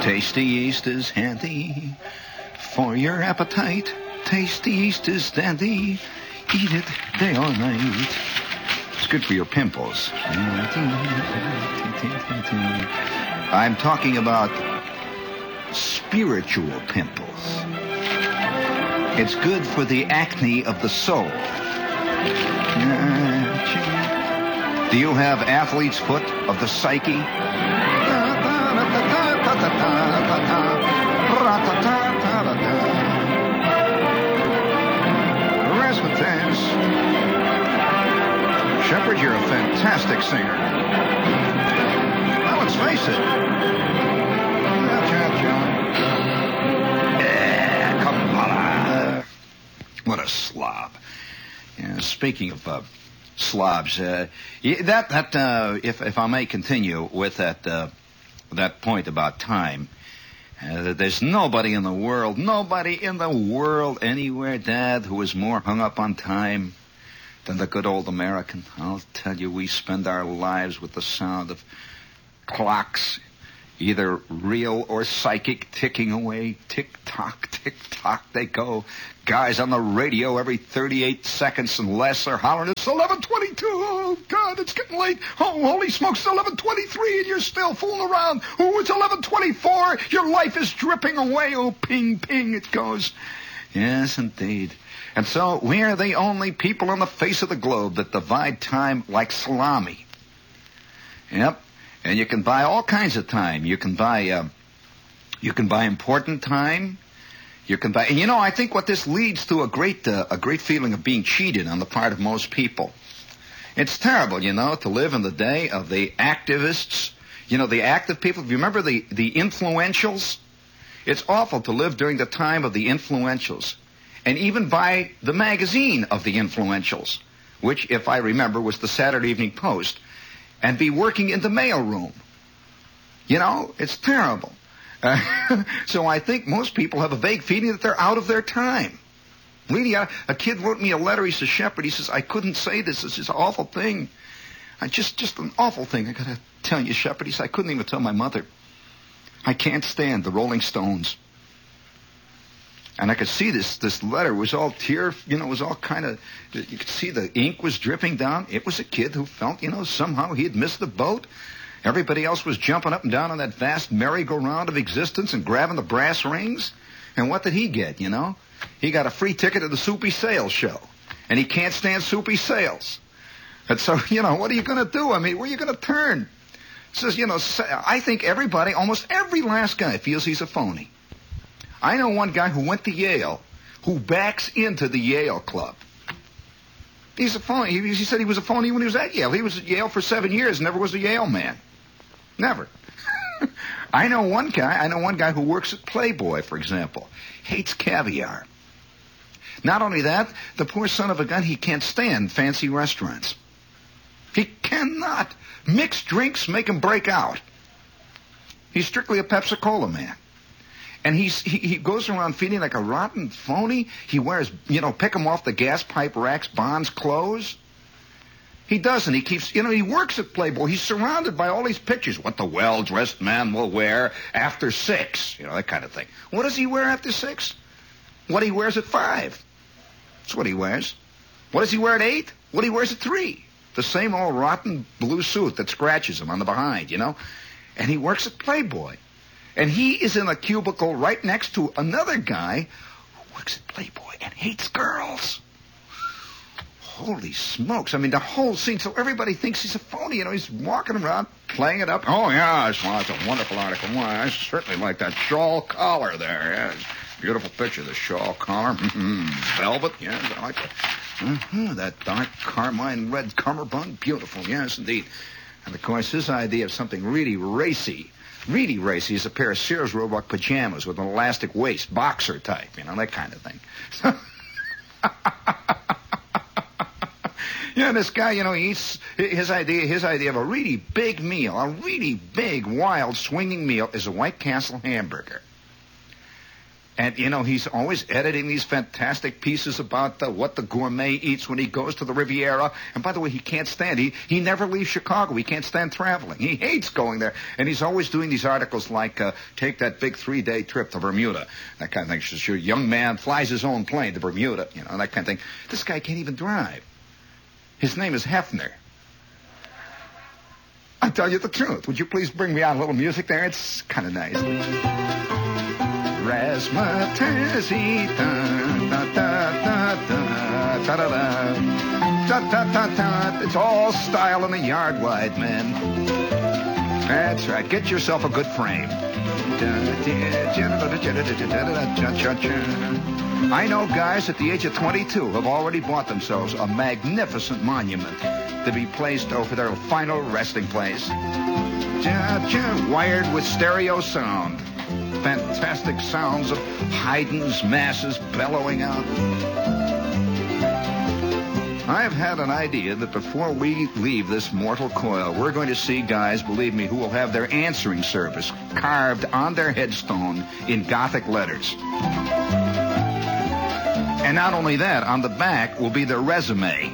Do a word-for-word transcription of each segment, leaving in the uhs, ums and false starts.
Tasty yeast is handy for your appetite. Tasty yeast is dandy. Eat it day or night. It's good for your pimples. I'm talking about spiritual pimples. It's good for the acne of the soul. Do you have athlete's foot of the psyche? Rasputin. Shepard, you're a fantastic singer. Now let's face it. Yeah, Kamala. What a slob. Yeah, speaking of uh, slobs, uh, that that uh, if if I may continue with that uh, that point about time, uh, there's nobody in the world, nobody in the world anywhere, Dad, who is more hung up on time than the good old American. I'll tell you, we spend our lives with the sound of clocks, either real or psychic, ticking away. Tick-tock, tick-tock, they go. Guys on the radio every thirty-eight seconds and less are hollering, it's eleven twenty-two. Oh, God, it's getting late. Oh, holy smokes, it's eleven twenty-three, and you're still fooling around. Oh, it's eleven twenty-four. Your life is dripping away. Oh, ping, ping, it goes. Yes, indeed. And so we are the only people on the face of the globe that divide time like salami. Yep. And you can buy all kinds of time. You can buy, uh, you can buy important time. You can buy, and you know, I think what this leads to a great, uh, a great feeling of being cheated on the part of most people. It's terrible, you know, to live in the day of the activists. You know, the active people. If you remember the the influentials, it's awful to live during the time of the influentials, and even buy the magazine of the influentials, which, if I remember, was the Saturday Evening Post. And be working in the mailroom. You know, it's terrible. Uh, so I think most people have a vague feeling that they're out of their time. Really, a, a kid wrote me a letter. He says, Shepard, he says, I couldn't say this. It's just an awful thing. I just, just an awful thing. I got to tell you, Shepard. He said, I couldn't even tell my mother. I can't stand the Rolling Stones. And I could see this this letter was all tear, you know, it was all kind of, you could see the ink was dripping down. It was a kid who felt, you know, somehow he had missed the boat. Everybody else was jumping up and down on that vast merry-go-round of existence and grabbing the brass rings. And what did he get, you know? He got a free ticket to the Soupy Sales show. And he can't stand Soupy Sales. And so, you know, what are you going to do? I mean, where are you going to turn? Says, you know, I think everybody, almost every last guy feels he's a phony. I know one guy who went to Yale who backs into the Yale Club. He's a phony. He, he said he was a phony when he was at Yale. He was at Yale for seven years, never was a Yale man. Never. I know one guy, I know one guy who works at Playboy, for example. Hates caviar. Not only that, the poor son of a gun, he can't stand fancy restaurants. He cannot. Mixed drinks make him break out. He's strictly a Pepsi-Cola man. And he's, he he goes around feeling like a rotten phony. He wears, you know, pick him off the gas pipe racks, Bond's clothes. He doesn't. He keeps, you know, he works at Playboy. He's surrounded by all these pictures. What the well-dressed man will wear after six. You know, that kind of thing. What does he wear after six? What he wears at five. That's what he wears. What does he wear at eight? What he wears at three. The same old rotten blue suit that scratches him on the behind, you know. And he works at Playboy. And he is in a cubicle right next to another guy who works at Playboy and hates girls. Holy smokes. I mean, the whole scene, so everybody thinks he's a phony. You know, he's walking around, playing it up. Oh, yeah, it's, well, it's a wonderful article. Well, I certainly like that shawl collar there. Yes. Beautiful picture, the shawl collar. Mm-hmm. Velvet, yes, I like that. Mm-hmm. That dark carmine red cummerbund, beautiful, yes, indeed. And, of course, his idea of something really racy, really racy is a pair of Sears Roebuck pajamas with an elastic waist, boxer type, you know, that kind of thing. Yeah, this guy, you know, he eats, his idea, his idea of a really big meal, a really big, wild, swinging meal is a White Castle hamburger. And, you know, he's always editing these fantastic pieces about uh, what the gourmet eats when he goes to the Riviera. And, by the way, he can't stand. He, he never leaves Chicago. He can't stand traveling. He hates going there. And he's always doing these articles like, uh, take that big three-day trip to Bermuda. That kind of thing. So your young man flies his own plane to Bermuda. You know, that kind of thing. This guy can't even drive. His name is Hefner. I tell you the truth. Would you please bring me out a little music there? It's kind of nice. Razzmatazz, da da da da da da da da da. It's all style in the yard wide, man. That's right. Get yourself a good frame. I know guys at the age of twenty-two have already bought themselves a magnificent monument to be placed over their final resting place. Wired with stereo sound. Fantastic sounds of Haydn's masses bellowing out. I've had an idea that before we leave this mortal coil, we're going to see guys, believe me, who will have their answering service carved on their headstone in Gothic letters. And not only that, on the back will be their resume.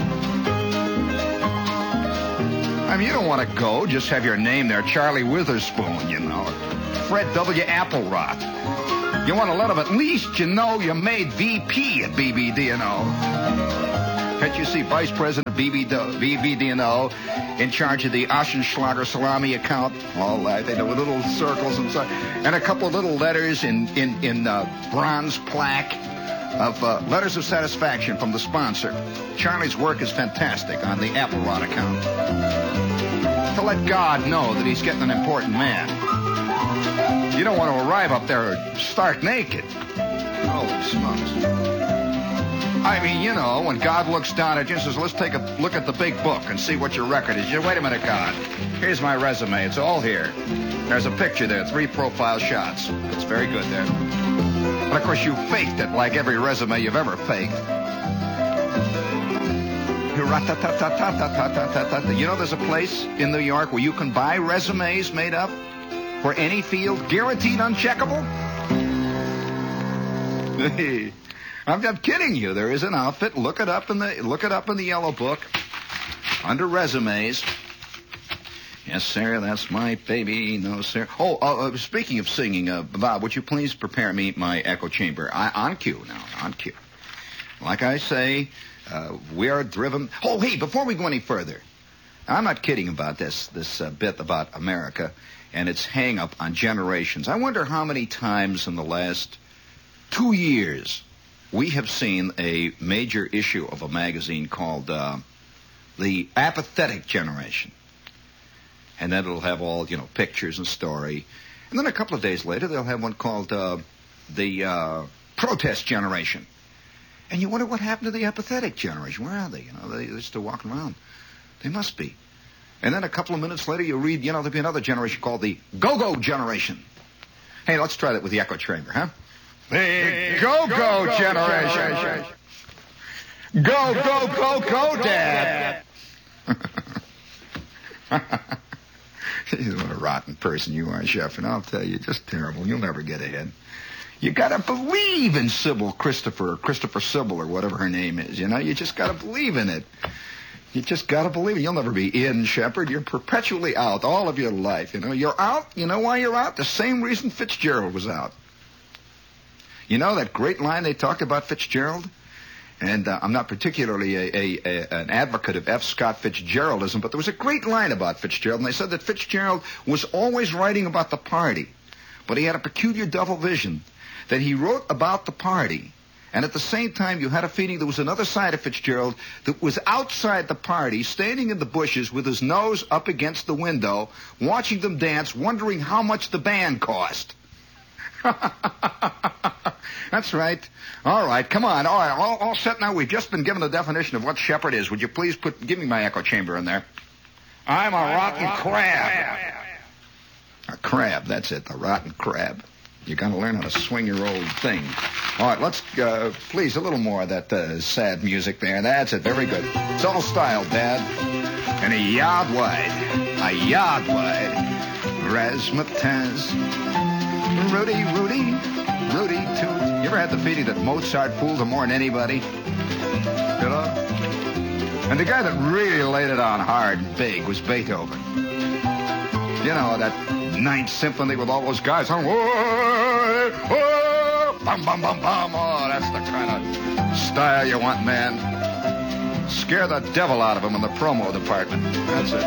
I mean, you don't want to go, just have your name there, Charlie Witherspoon, you know. Fred W. Applewrot. You want to let them at least you know you made V P at B B D and O. Can't you see Vice President B B D and O in charge of the Oschenschlager salami account? All that. They do little circles and stuff. And a couple of little letters in, in, in uh, bronze plaque of uh, letters of satisfaction from the sponsor. Charlie's work is fantastic on the Applewrot account. To let God know that he's getting an important man. You don't want to arrive up there stark naked. Holy smokes. I mean, you know, when God looks down at you and says, let's take a look at the big book and see what your record is. You wait a minute, God. Here's my resume. It's all here. There's a picture there, three profile shots. It's very good there. But, of course, you faked it like every resume you've ever faked. You know, there's a place in New York where you can buy resumes made up for any field, guaranteed uncheckable? Hey, I'm not kidding you. There is an outfit. Look it up in the look it up in the yellow book under resumes. Yes, sir. That's my baby. No, sir. Oh, uh, speaking of singing, uh, Bob, would you please prepare me my echo chamber? I, on cue now. On cue. Like I say, uh, we are driven. Oh, hey, before we go any further, I'm not kidding about this this uh, bit about America and its hang-up on generations. I wonder how many times in the last two years we have seen a major issue of a magazine called uh, The Apathetic Generation. And then it'll have all, you know, pictures and story. And then a couple of days later, they'll have one called uh, The uh, Protest Generation. And you wonder what happened to the apathetic generation. Where are they? You know, they, they're still walking around. They must be. And then a couple of minutes later, you read, you know, there'll be another generation called the Go-Go Generation. Hey, let's try that with the echo chamber, huh? The Go-Go Generation. Go, go, go, go, Dad. What a rotten person you are, Chef, and I'll tell you, just terrible. You'll never get ahead. You gotta believe in Sybil Christopher, or Christopher Sybil, or whatever her name is. You know, you just gotta believe in it. You just gotta believe it. You'll never be in, Shepard. You're perpetually out all of your life. You know, you're out. You know why you're out? The same reason Fitzgerald was out. You know that great line they talked about Fitzgerald? And uh, I'm not particularly a, a, a, an advocate of F. Scott Fitzgeraldism, but there was a great line about Fitzgerald, and they said that Fitzgerald was always writing about the party, but he had a peculiar double vision, that he wrote about the party, and at the same time you had a feeling there was another side of Fitzgerald that was outside the party, standing in the bushes with his nose up against the window, watching them dance, wondering how much the band cost. That's right. All right, come on. All right, all, all set now. We've just been given the definition of what Shepard is. Would you please put, give me my echo chamber in there. I'm a I'm rotten, a rotten crab. crab. A crab, that's it, the rotten crab. You got to learn how to swing your old thing. All right, let's, uh, please, a little more of that uh, sad music there. That's it, very good. It's all style, Dad. And a yard wide, a yard wide. Razzmatazz, Rudy, Rudy. Rudy Tooth. You ever had the feeling that Mozart fooled him more than anybody? You know? And the guy that really laid it on hard and big was Beethoven. You know, that Ninth Symphony with all those guys. Huh? Whoa, whoa, bum, bum, bum, bum. Oh, that's the kind of style you want, man. Scare the devil out of him in the promo department. That's it.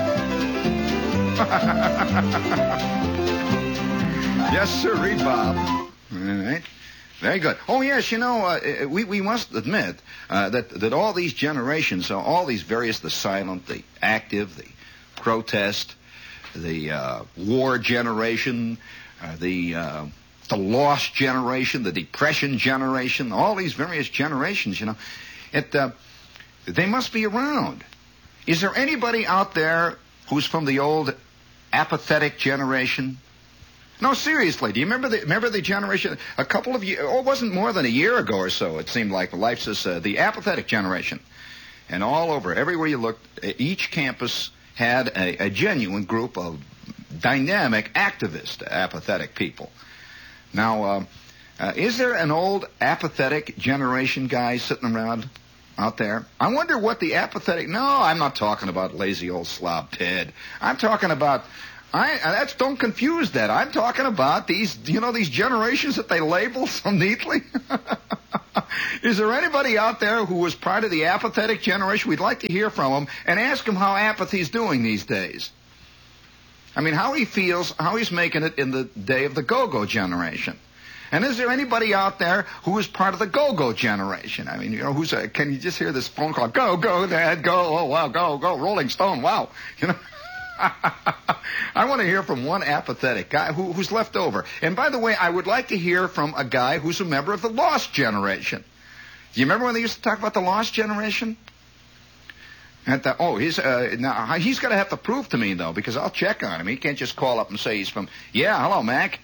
Yes, sir, read Bob. All right. Very good. Oh, yes, you know, uh, we, we must admit uh, that, that all these generations, uh, all these various, the silent, the active, the protest, the uh, war generation, uh, the uh, the lost generation, the depression generation, all these various generations, you know, it uh, they must be around. Is there anybody out there who's from the old apathetic generation? No, seriously. Do you remember the remember the generation? A couple of years, oh, it wasn't more than a year ago or so. It seemed like life's this, uh, the apathetic generation, and all over, everywhere you looked, each campus had a, a genuine group of dynamic, activist, apathetic people. Now, uh, uh, is there an old apathetic generation guy sitting around out there? I wonder what the apathetic. No, I'm not talking about lazy old slob Ted. I'm talking about. I that's don't confuse that. I'm talking about these, you know, these generations that they label so neatly. Is there anybody out there who was part of the apathetic generation? We'd like to hear from him and ask him how apathy's doing these days. I mean, how he feels, how he's making it in the day of the go-go generation. And is there anybody out there who is part of the go-go generation? I mean, you know, who's a, can you just hear this phone call? Go, go, Dad, go. Oh, wow, go, go. Rolling Stone, wow. You know. I want to hear from one apathetic guy who, who's left over. And by the way, I would like to hear from a guy who's a member of the lost generation. Do you remember when they used to talk about the lost generation? At the, oh, he's uh, now he's going to have to prove to me, though, because I'll check on him. He can't just call up and say he's from, yeah, hello, Mac.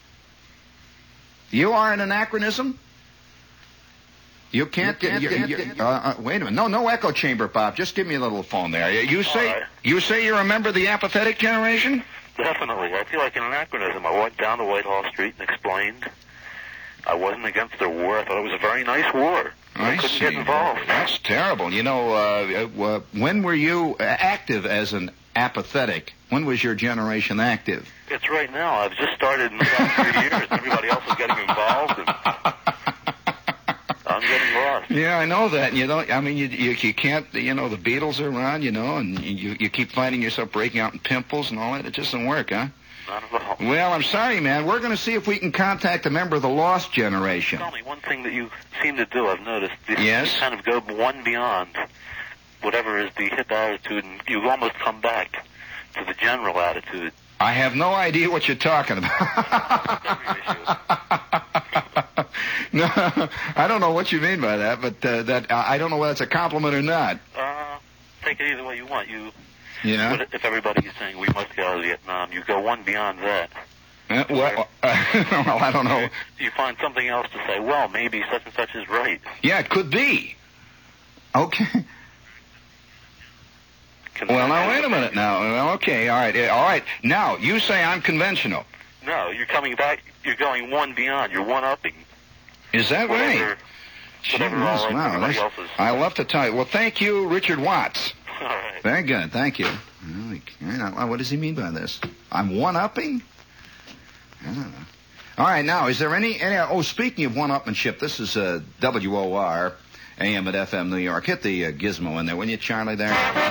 You are an anachronism? You can't, you can't, you, you, you, uh, uh, wait a minute. No, no echo chamber, Bob. Just give me a little phone there. You say, right. you say you're a member of the apathetic generation? Definitely. I feel like an anachronism. I went down to Whitehall Street and explained I wasn't against the war. I thought it was a very nice war. I, I couldn't see. get involved. That's terrible. You know, uh, uh, when were you active as an apathetic? When was your generation active? It's right now. I've just started in about three years. Everybody else is getting involved. And I'm getting lost. Yeah, I know that. You don't. I mean, you, you you can't. You know, the Beatles are around. You know, and you you keep finding yourself breaking out in pimples and all that. It just doesn't work, huh? Not at all. Well, I'm sorry, man. We're going to see if we can contact a member of the lost generation. Tell me one thing that you seem to do. I've noticed. You, yes. You kind of go one beyond whatever is the hip attitude, and you almost come back to the general attitude. I have no idea what you're talking about. No, I don't know what you mean by that, but uh, that uh, I don't know whether it's a compliment or not. Uh, take it either way you want. You, yeah. If everybody's saying we must get out of Vietnam, you go one beyond that. Uh, well, uh, well, I don't know. You find something else to say. Well, maybe such and such is right. Yeah, it could be. Okay. Well, now, wait a minute now. Well, okay, all right. All right. Now, you say I'm conventional. No, you're coming back. You're going one beyond. You're one-upping. Is that whatever, right? Whatever all right, wow, that's, else's. I love to tell you. Well, thank you, Richard Watts. All right. Very good. Thank you. Well, what does he mean by this? I'm one-upping? I don't know. All right, now, is there any... any oh, speaking of one-upmanship, this is uh, W O R, A M at F M New York. Hit the uh, gizmo in there, will you, Charlie, there?